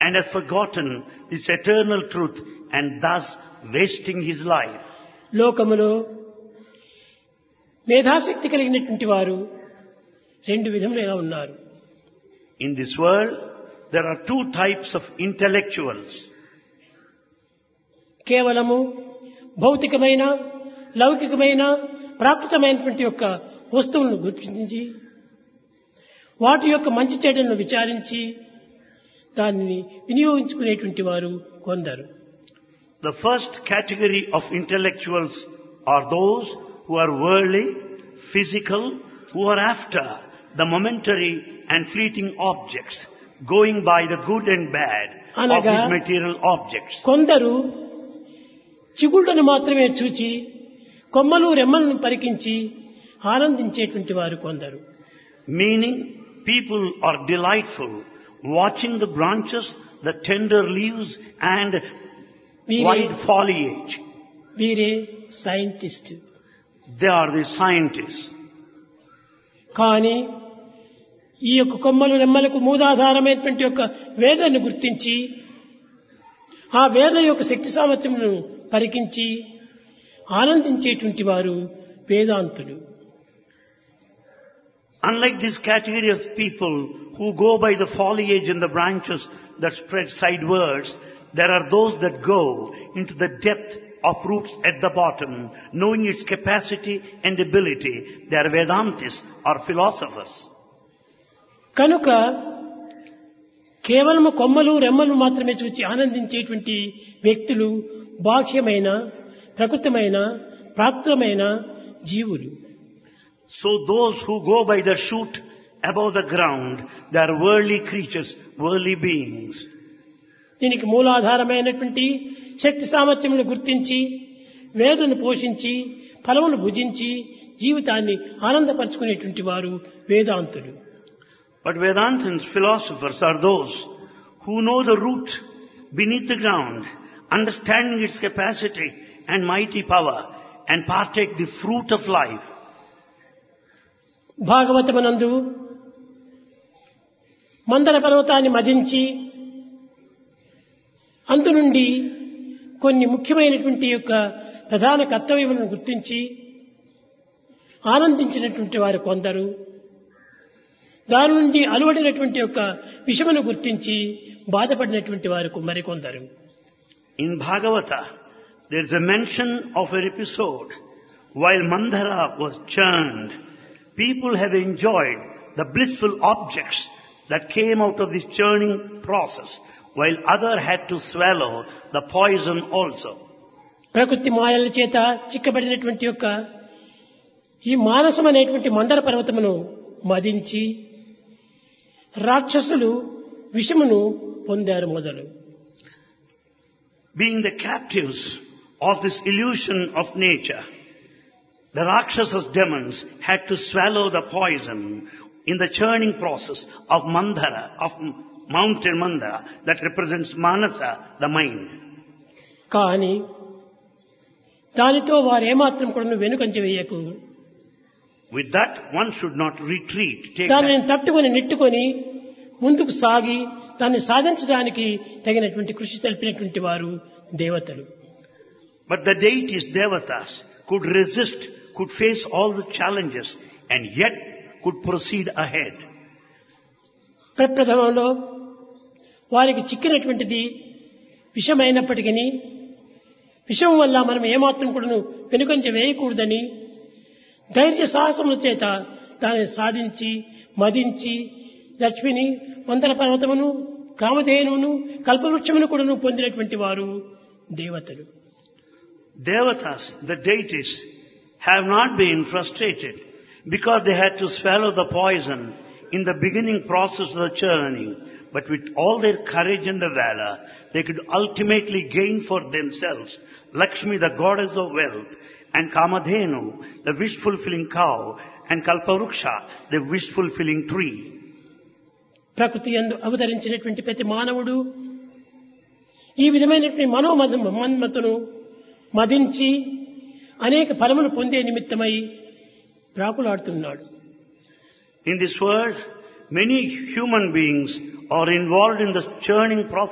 and has forgotten this eternal truth and thus wasting his life. లోకములో మేధాశక్తి కలిగినటువంటి వారు రెండు విధములుగా ఉన్నారు. In this world, there are two types of intellectuals. కేవలము భౌతికమైన, లౌకికమైన, ప్రాకృతమైనటువంటి యొక్క వస్తువులను గుర్తించి వాటి యొక్క మంచి చెడులను విచారించి దానిని వినియోగించుకునేటువంటి వారు కొందరు. The first category of intellectuals are those who are worldly, physical, who are after the momentary and fleeting objects, going by the good and bad of these material objects. కొందరు చిగుళ్ళను మాత్రమే చూచి కొమ్మలు రెమ్మలను పరికించి ఆనందించేటువంటి వారు కొందరు. Meaning, people are delightful, watching the branches, the tender leaves and wide foliage. వీరే scientist. They are the scientists. కానీ ఈ యొక్క కొమ్మలు రెమ్మలకు మూలాధారమైనటువంటి యొక్క వేదాన్ని గుర్తించి ఆ వేద యొక్క శక్తి సామర్థ్యమును పరికించి ఆనందించేటువంటి వారు వేదాంతులు. Unlike this category of people who go by the foliage and the branches that spread sidewards, there are those that go into the depth of roots at the bottom, knowing its capacity and ability. They are Vedantis or philosophers. కనుక కేవలము కొమ్మలు రెమ్మలు మాత్రమే చూచి ఆనందించేటువంటి వ్యక్తులు బాహ్యమైన, ప్రకృతమైన, ప్రాకృతమైన జీవులు. So those who go by the shoot above the ground, they are worldly creatures, worldly beings. దీనికి మూలాధారమైనటువంటి శక్తి సామర్థ్యమును గుర్తించి వేదను పోషించి ఫలమును భుజించి జీవితాన్ని ఆనందపరుచుకునేటువంటి వారు వేదాంతులు. But Vedantins, philosophers, are those who know the root beneath the ground, understanding its capacity and mighty power, and partake the fruit of life. భాగవతమునందు మందర పర్వతాన్ని మదించి అందు నుండి కొన్ని ముఖ్యమైనటువంటి యొక్క ప్రధాన కర్తవ్యములను గుర్తించి ఆనందించినటువంటి వారు కొందరు, దాని నుండి అలవడినటువంటి యొక్క విషమును గుర్తించి బాధపడినటువంటి వారు మరికొందరు. In Bhagavata, there is a mention of an episode while Mandara was churned. People have enjoyed the blissful objects that came out of this churning process, while other had to swallow the poison also. ప్రకృతి మాయల చేత చిక్కబడినటువంటి యొక్క ఈ మానసం అనేటువంటి మందర పర్వతమును మదించి రాక్షసులు విషమును పొందారు మొదలు. Being the captives of this illusion of nature, the Rakshasas demons had to swallow the poison in the churning process of Mandara, of mountain Mandara, that represents Manasa, the mind. కానీ దానితో వారు ఏమాత్రం కూడా వెనుకంజ వేయకు. With that, one should not retreat. దానిని తట్టుకొని నెట్టుకొని ముందుకు సాగి దాన్ని సాధించడానికి తగినటువంటి కృషి తెలిపినటువంటి వారు దేవతలు. But the deities, devatas, could resist, could face all the challenges and yet could proceed ahead. ప్రప్రథమంలో వారికి చిక్కినటువంటిది విషమైనప్పటికీ విషం వల్ల మనం ఏమాత్రం కూడా వెనుకంజ వేయకూడదని ధైర్య సాహసముల చేత దాన్ని సాధించి మదించి లక్ష్మిని మందర పర్వతమును కామధేనువును కల్పవృక్షమును కూడా పొందినటువంటి వారు దేవతలు. Devatas, the deities, have not been frustrated because they had to swallow the poison in the beginning process of the churning, but with all their courage and the valor, they could ultimately gain for themselves Lakshmi, the goddess of wealth, and Kamadhenu, the wish-fulfilling cow, and Kalparuksha, the wish-fulfilling tree. ప్రకృతి యందు అవతరించినటువంటి ప్రతి మానవుడు ఈ విధమైనటువంటి మనోమన్మతను మదించి అనేక ఫలములు పొందే నిమిత్తమై ప్రాకులాడుతున్నాడు. In this world, many human beings are involved in the churning process